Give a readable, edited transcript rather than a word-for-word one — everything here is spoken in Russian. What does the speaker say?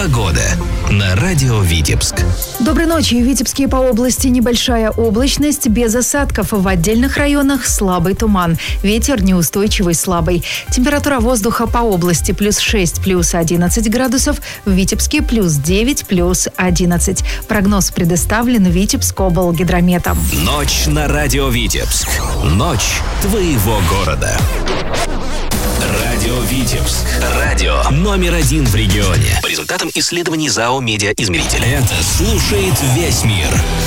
Погода на радио Витебск. Доброй ночи. В Витебске по области небольшая облачность, без осадков. В отдельных районах слабый туман. Ветер неустойчивый, слабый. Температура воздуха по области +6, +11 градусов. В Витебске +9, +11. Прогноз предоставлен Витебскоблгидрометом. Ночь на радио Витебск. Ночь твоего города. Радио Витебск. Радио №1 в регионе. По результатам исследований ЗАО «Медиаизмеритель». Это слушает весь мир.